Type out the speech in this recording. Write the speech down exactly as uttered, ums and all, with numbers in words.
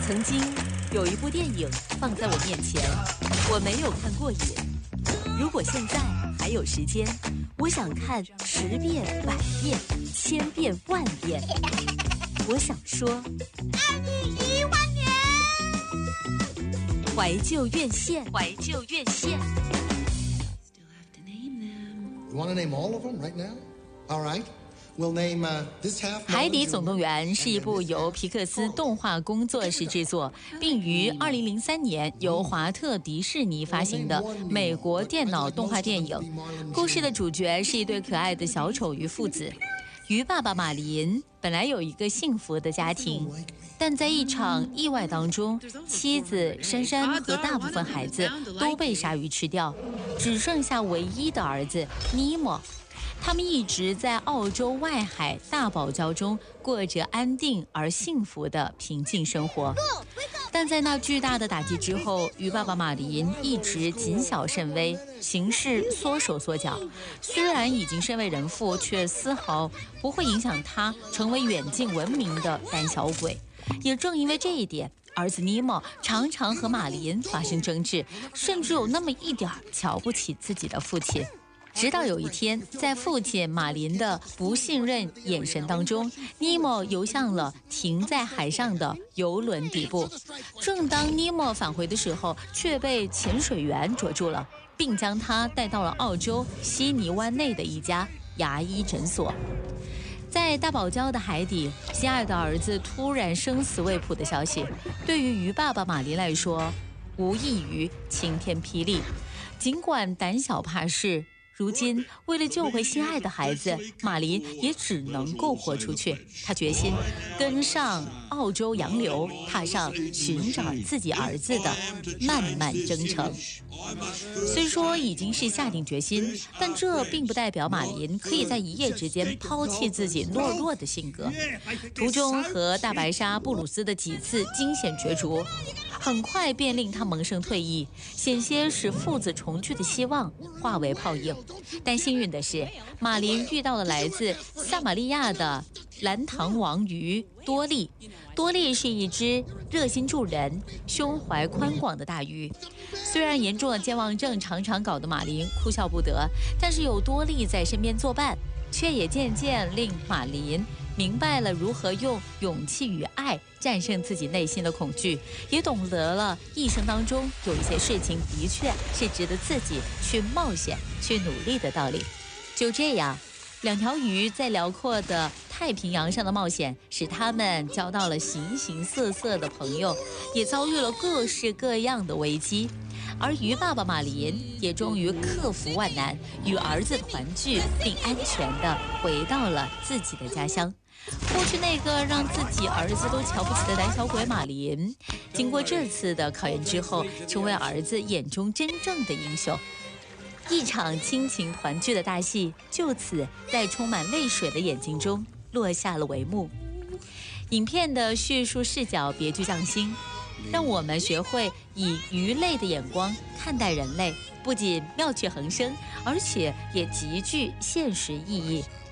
曾经有一部电影放在我面前，我没有看过瘾。如果现在还有时间，我想看十遍、百遍、千遍、万遍。我想说， 爱你一万年。 怀旧院线，怀旧院线。 You want to name all of them right now? All right. We'll name uh, this half. 海底总动员是一部由皮克斯动画工作室制作，并于二零零三年由华特迪士尼发行的美国电脑动画电影。故事的主角是一对可爱的小丑鱼父子。鱼爸爸马林本来有一个幸福的家庭，但在一场意外当中，妻子珊珊和大部分孩子都被鲨鱼吃掉，只剩下唯一的儿子尼莫。他们一直在澳洲外海大堡礁中过着安定而幸福的平静生活，但在那巨大的打击之后，鱼爸爸马林一直谨小慎微，行事缩手缩脚。虽然已经身为人父，却丝毫不会影响他成为远近闻名的胆小鬼。也正因为这一点，儿子尼莫常常和马林发生争执，甚至有那么一点瞧不起自己的父亲。直到有一天，在父亲马林的不信任眼神当中，尼莫游向了停在海上的游轮底部。正当尼莫返回的时候，却被潜水员捉住了，并将他带到了澳洲悉尼湾内的一家牙医诊所。在大堡礁的海底，心爱的儿子突然生死未卜的消息，对于鱼爸爸马林来说，无异于晴天霹雳。尽管胆小怕事，如今为了救回心爱的孩子，马林也只能够活出去。他决心跟上澳洲洋流，踏上寻找自己儿子的漫漫征程。虽说已经是下定决心，但这并不代表马林可以在一夜之间抛弃自己懦弱的性格。途中和大白鲨布鲁斯的几次惊险角逐，很快便令他萌生退役，险些使父子重聚的希望化为泡影。但幸运的是，马林遇到了来自撒玛利亚的蓝塘王鱼多利。多利是一只热心助人、胸怀宽广的大鱼。虽然严重的健忘症常常搞得马林哭笑不得，但是有多利在身边作伴，却也渐渐令马林明白了如何用勇气与爱战胜自己内心的恐惧，也懂得了一生当中有一些事情的确是值得自己去冒险、去努力的道理。就这样，两条鱼在辽阔的太平洋上的冒险，使他们交到了形形色色的朋友，也遭遇了各式各样的危机。而鱼爸爸马林也终于克服万难，与儿子团聚，并安全地回到了自己的家乡。过去那个让自己儿子都瞧不起的胆小鬼马林，经过这次的考验之后，成为儿子眼中真正的英雄。一场亲情团聚的大戏就此在充满泪水的眼睛中落下了帷幕。影片的叙述视角别具匠心，让我们学会以鱼类的眼光看待人类，不仅妙趣横生，而且也极具现实意义。